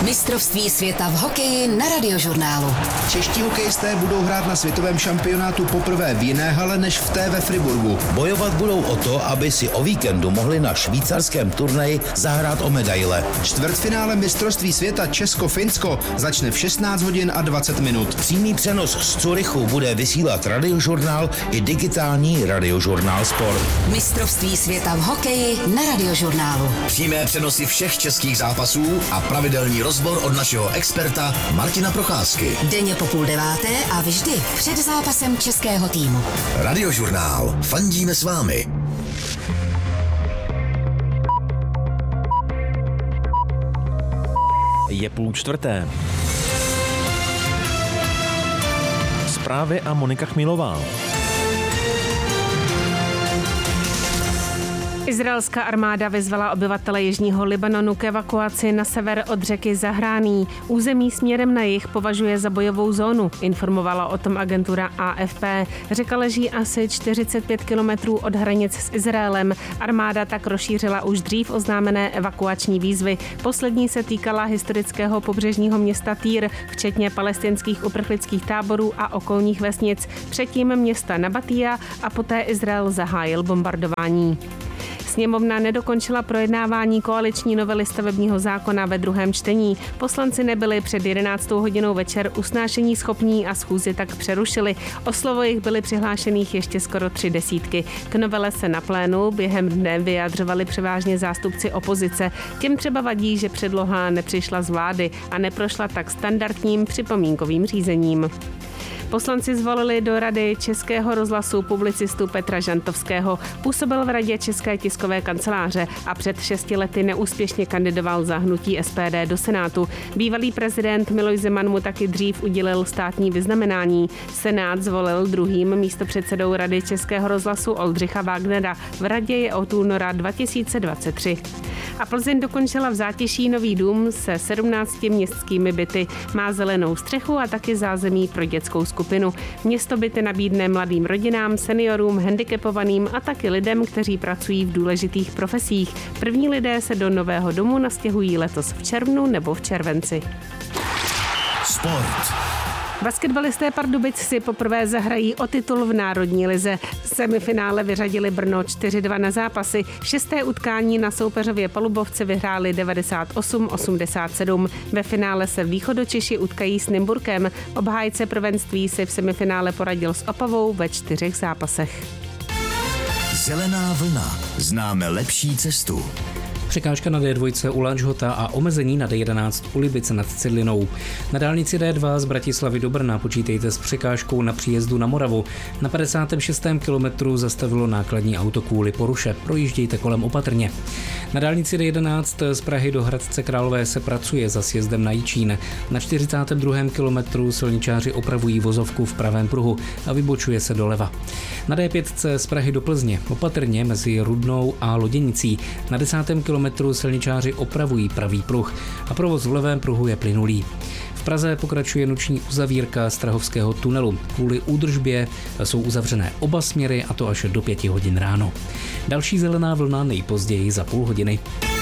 Mistrovství světa v hokeji na Radiožurnálu. Čeští hokejisté budou hrát na světovém šampionátu poprvé v jiné hale než v té ve Friburgu. Bojovat budou o to, aby si o víkendu mohli na švýcarském turnaji zahrát o medaile. Čtvrtfinále mistrovství světa Česko-Finsko začne v 16 hodin a 20 minut. Přímý přenos z Curychu bude vysílat Radiožurnál i digitální Radiožurnál Sport. Mistrovství světa v hokeji na Radiožurnálu. Přímé přenosy všech českých zápasů a pravidelný rozbor od našeho experta Martina Procházky. Denně po 8:30 a vždy před zápasem českého týmu. Radiožurnál. Fandíme s vámi. Je 3:30. Zprávy a Monika Chmilová. Izraelská armáda vyzvala obyvatele jižního Libanonu k evakuaci na sever od řeky Zahráný. Území směrem na jih považuje za bojovou zónu, informovala o tom agentura AFP. Řeka leží asi 45 kilometrů od hranic s Izraelem. Armáda tak rozšířila už dřív oznámené evakuační výzvy. Poslední se týkala historického pobřežního města Týr, včetně palestinských uprchlických táborů a okolních vesnic. Předtím města Nabatija a poté Izrael zahájil bombardování. Sněmovna nedokončila projednávání koaliční novely stavebního zákona ve druhém čtení. Poslanci nebyli před 11. hodinou večer usnášení schopní a schůzi tak přerušili. O slovo jich byly přihlášených ještě skoro 30. K novele se na plénu během dne vyjadřovali převážně zástupci opozice. Těm třeba vadí, že předloha nepřišla z vlády a neprošla tak standardním připomínkovým řízením. Poslanci zvolili do Rady Českého rozhlasu publicistu Petra Žantovského. Působil v Radě České tiskové kanceláře a před 6 lety neúspěšně kandidoval za hnutí SPD do Senátu. Bývalý prezident Miloš Zeman mu taky dřív udělil státní vyznamenání. Senát zvolil druhým místopředsedou Rady Českého rozhlasu Oldřicha Wagnera. V radě je od února 2023. A Plzeň dokončila v Zátiší nový dům se 17 městskými byty. Má zelenou střechu a taky zázemí pro dětskou skupinu. Město byty nabídne mladým rodinám, seniorům, handicapovaným a taky lidem, kteří pracují v důležitých profesích. První lidé se do nového domu nastěhují letos v červnu nebo v červenci. Sport. Basketbalisté Pardubic si poprvé zahrají o titul v národní lize. V semifinále vyřadili Brno 4-2 na zápasy. 6. utkání na soupeřově Palubovce vyhráli 98-87. Ve finále se Východočeši utkají s Nymburkem. Obhájce prvenství si v semifinále poradil s Opavou ve 4 zápasech. Zelená vlna. Známe lepší cestu. Překážka na D2 u Lanžhota a omezení na D11 u Libice nad Cidlinou. Na dálnici D2 z Bratislavy do Brna počítejte s překážkou na příjezdu na Moravu. Na 56. kilometru zastavilo nákladní auto kvůli poruše. Projíždějte kolem opatrně. Na dálnici D11 z Prahy do Hradce Králové se pracuje za sjezdem na Jičín. Na 42. kilometru silničáři opravují vozovku v pravém pruhu a vybočuje se doleva. Na D5 z Prahy do Plzně opatrně mezi Rudnou a Loděnicí. Na 10. kilometru silničáři opravují pravý pruh a provoz v levém pruhu je plynulý. V Praze pokračuje noční uzavírka Strahovského tunelu. Kvůli údržbě jsou uzavřené oba směry, a to až do 5 hodin ráno. Další zelená vlna nejpozději za půl hodiny.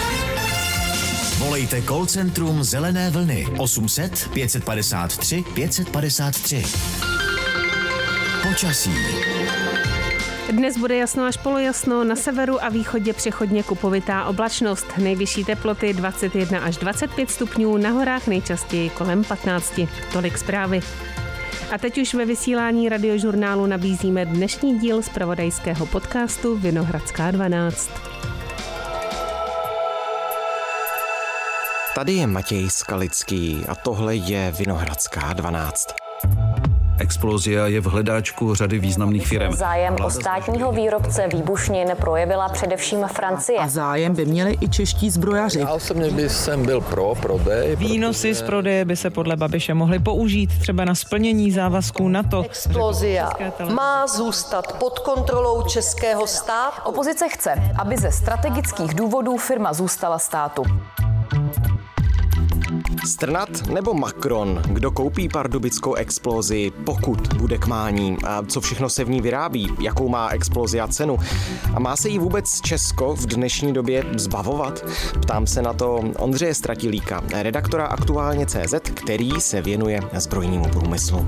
Volejte call centrum Zelené vlny 800 553 553. Počasí. Dnes bude jasno až polojasno, na severu a východě přechodně kupovitá oblačnost. Nejvyšší teploty 21 až 25 stupňů, na horách nejčastěji kolem 15. Tolik zprávy. A teď už ve vysílání Radiožurnálu nabízíme dnešní díl zpravodajského podcastu Vinohradská 12. Tady je Matěj Skalický a tohle je Vinohradská 12. Explozia je v hledáčku řady významných firem. Zájem o státního výrobce výbušnin projevila především Francie. A zájem by měli i čeští zbrojaři. Já osobně jsem byl pro prodej. Výnosy z prodeje by se podle Babiše mohly použít třeba na splnění závazků NATO. Explozia má zůstat pod kontrolou českého státu. Opozice chce, aby ze strategických důvodů firma zůstala státu. Strnad nebo Macron? Kdo koupí pardubickou Explosi, pokud bude k mání? A co všechno se v ní vyrábí? Jakou má Explosia cenu? A má se jí vůbec Česko v dnešní době zbavovat? Ptám se na to Ondřeje Stratilíka, redaktora Aktuálně.cz, který se věnuje zbrojnímu průmyslu.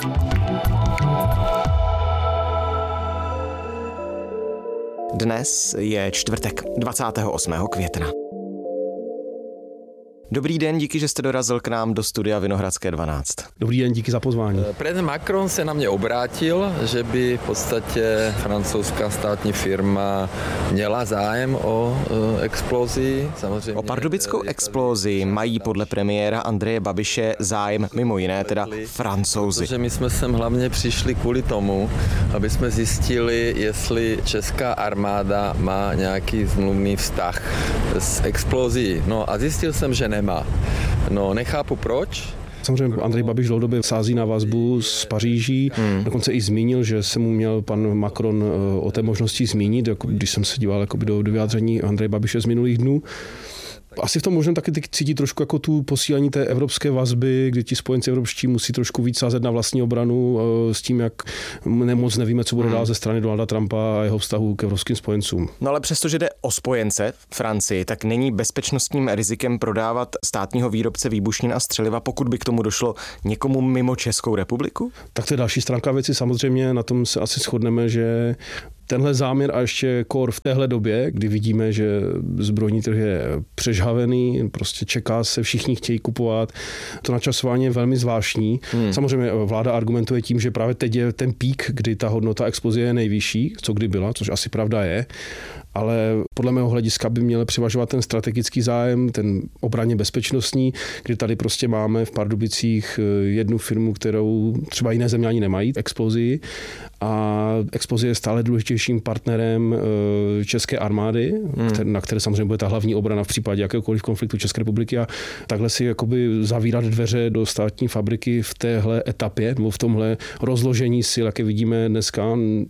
Dnes je čtvrtek, 28. května. Dobrý den, díky, že jste dorazil k nám do studia Vinohradské 12. Dobrý den, díky za pozvání. Prezident Macron se na mě obrátil, že by v podstatě francouzská státní firma měla zájem o Explosi. Samozřejmě. O pardubickou Explosi mají podle premiéra Andreje Babiše zájem mimo jiné teda Francouzi. Protože my jsme sem hlavně přišli kvůli tomu, aby jsme zjistili, jestli česká armáda má nějaký smluvný vztah s Explosí. No a zjistil jsem, že nemá. No, nechápu proč. Samozřejmě Andrej Babiš dlouhodobě sází na vazbu z Paříží. Dokonce i zmínil, že se mu měl pan Macron o té možnosti zmínit, jako když jsem se díval do vyjádření Andreje Babiše z minulých dnů. Asi v tom možná taky cítí trošku jako tu posílení té evropské vazby, kdy ti spojenci evropští musí trošku víc sázet na vlastní obranu s tím, jak moc nevíme, co bude dál ze strany Donalda Trumpa a jeho vztahu k evropským spojencům. No ale přestože jde o spojence Francii, tak není bezpečnostním rizikem prodávat státního výrobce výbušnin a střeliva, pokud by k tomu došlo někomu mimo Českou republiku? Tak to je další stránka věci. Samozřejmě na tom se asi shodneme, že tenhle záměr a ještě kor v téhle době, kdy vidíme, že zbrojní trh je přežhavený, prostě čeká se, všichni chtějí kupovat, to načasování je velmi zvláštní. Samozřejmě vláda argumentuje tím, že právě teď je ten pík, kdy ta hodnota explozie je nejvyšší, co kdy byla, což asi pravda je, ale podle mého hlediska by měl převažovat ten strategický zájem, ten obraně bezpečnostní, kdy tady prostě máme v Pardubicích jednu firmu, kterou třeba jiné země ani nemají, Explosii, a Explosie je stále důležitějším partnerem české armády, na které samozřejmě bude ta hlavní obrana v případě jakéhokoliv konfliktu České republiky, a takhle si jakoby zavírat dveře do státní fabriky v téhle etapě, nebo v tomhle rozložení sil, jaké vidíme dneska,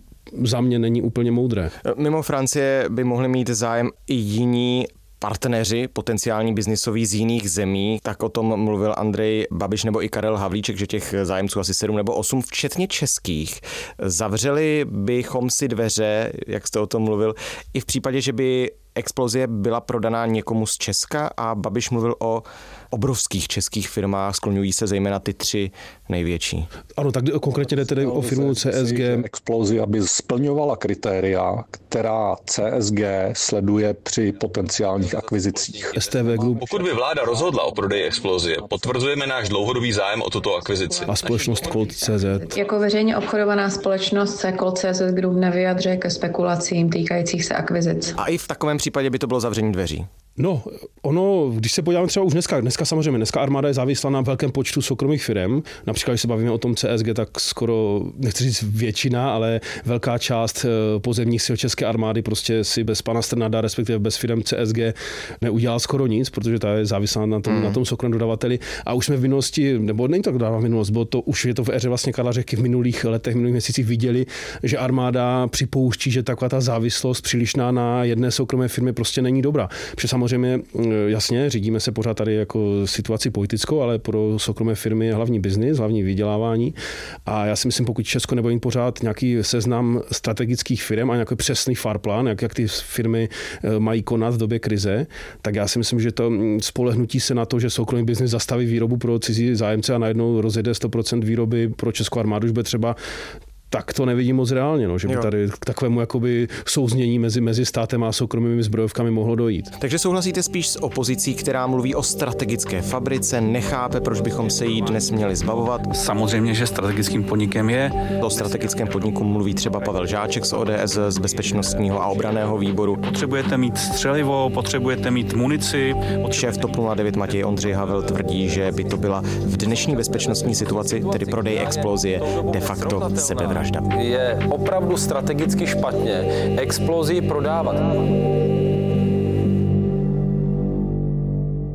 za mě není úplně moudré. Mimo Francie by mohli mít zájem i jiní partneři, potenciální biznisoví z jiných zemí, tak o tom mluvil Andrej Babiš nebo i Karel Havlíček, že těch zájemců asi 7 nebo 8, včetně českých. Zavřeli bychom si dveře, jak jste o tom mluvil, i v případě, že by Explosie byla prodaná někomu z Česka, a Babiš mluvil o obrovských českých firmách, skloňují se zejména ty 3 největší. Ano, tak konkrétně jde tedy o firmu CSG. Explosia by splňovala kritéria, která CSG sleduje při potenciálních akvizicích. STV Group. Pokud by vláda rozhodla o prodeji Explosie, potvrzujeme náš dlouhodobý zájem o tuto akvizici. A společnost Colt.cz. Jako veřejně obchodovaná společnost se Colt.cz Group nevyjadřuje ke spekulacím týkajících se akvizic. A i v takovém případě by to bylo zavření dveří. No, ono, když se podíváme třeba už dneska samozřejmě, dneska armáda je závislá na velkém počtu soukromých firm. Například, když se bavíme o tom CSG, tak skoro, nechci říct většina, ale velká část pozemních sil české armády prostě si bez pana Strnada, respektive bez firm CSG neudělal skoro nic, protože ta je závislá na tom soukromém dodavateli. A už jsme v minulosti, nebo není to tak dávno v minulosti, bylo to, už je to v éře vlastně Karla Řehky, v minulých letech, v minulých měsících viděli, že armáda připouští, že taková ta závislost přílišná na jedné soukromé firmě prostě není dobrá. Samozřejmě, jasně, řídíme se pořád tady jako situaci politickou, ale pro soukromé firmy je hlavní biznis, hlavní vydělávání. A já si myslím, pokud Česko nebude mít pořád nějaký seznam strategických firm a nějaký přesný farplan, jak ty firmy mají konat v době krize, tak já si myslím, že to spolehnutí se na to, že soukromý biznis zastaví výrobu pro cizí zájemce a najednou rozjede 100% výroby pro českou armádu, už bude třeba, tak to nevidím moc reálně, že by tady k takovému jakoby souznění mezi státem a soukromými zbrojovkami mohlo dojít. Takže souhlasíte spíš s opozicí, která mluví o strategické fabrice, nechápe, proč bychom se jí dnes měli zbavovat? Samozřejmě, že strategickým podnikem je. O strategickém podniku mluví třeba Pavel Žáček z ODS, z bezpečnostního a obranného výboru. Potřebujete mít střelivo, potřebujete mít munici. Šéf TOP 09 Matěj Ondřej Havel tvrdí, že by to byla v dnešní bezpečnostní situaci, tedy prodej Explosie, de facto sebevražda. Je opravdu strategicky špatně Explosii prodávat.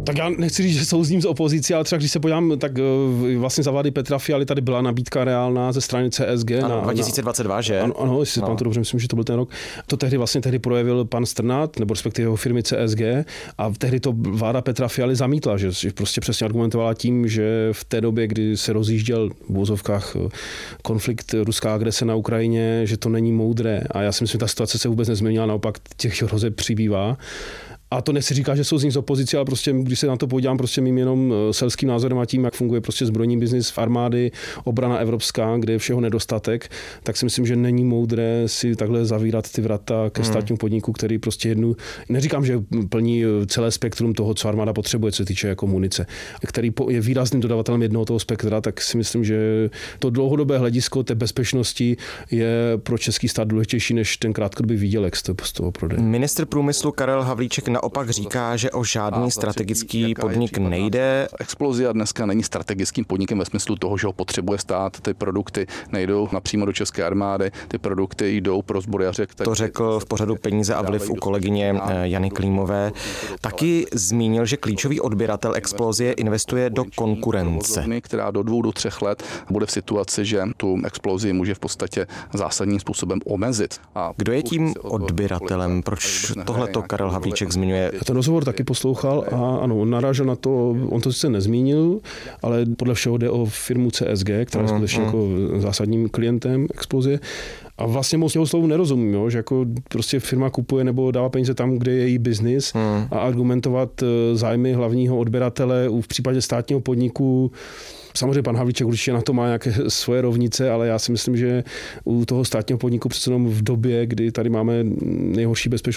Tak já nechci říct, že souzním s opozicí, ale třeba když se podívám, tak vlastně za vlády Petra Fialy tady byla nabídka reálná ze strany CSG. Ano, 2022, že? Ano, jestli to dobře, myslím, že to byl ten rok. To tehdy projevil pan Strnad, nebo respektive jeho firmy CSG, a tehdy to vláda Petra Fialy zamítla, že prostě přesně argumentovala tím, že v té době, kdy se rozjížděl v uvozovkách konflikt, ruská agrese na Ukrajině, že to není moudré. A já si myslím, že ta situace se vůbec nezměnila, naopak těch hrozeb přibývá. A to nechci říkat, že souzním z opozice, ale prostě, když se na to podívám prostě mým jenom selským názorem a tím, jak funguje prostě zbrojní biznis v armády, obrana evropská, kde je všeho nedostatek, tak si myslím, že není moudré si takhle zavírat ty vrata ke státnímu podniku, který prostě neříkám, že plní celé spektrum toho, co armáda potřebuje, co se týče jako munice, který je výrazným dodavatelem jednoho toho spektra, tak si myslím, že to dlouhodobé hledisko té bezpečnosti je pro český stát důležitější než ten krátkodobý výdělek z toho prodeje. Ministr průmyslu Karel Havlíček naopak říká, že o žádný strategický podnik nejde. Explozia dneska není strategickým podnikem ve smyslu toho, že ho potřebuje stát. Ty produkty nejdou napřímo do české armády, ty produkty jdou pro zbrojaře. To řekl v pořadu Peníze a vliv u kolegyně Jany Klímové. Taky zmínil, že klíčový odběratel Explosie investuje do konkurence. Která do 2 do 3 let bude v situaci, že tu explozii může v podstatě zásadním způsobem omezit. Kdo je tím odběratelem? Proč tohleto Karel Havlíček zmiňuje? Já ten rozhovor taky poslouchal a ano, on narážel na to, on to sice nezmínil, ale podle všeho jde o firmu CSG, která je skutečně jako zásadním klientem Explosie. A vlastně moc jeho slovu nerozumím, jo? Že jako prostě firma kupuje nebo dává peníze tam, kde je její biznis a argumentovat zájmy hlavního odběratele v případě státního podniku. Samozřejmě pan Havlíček určitě na to má nějaké svoje rovnice, ale já si myslím, že u toho státního podniku přece jenom v době, kdy tady máme nejhorší bezpečnost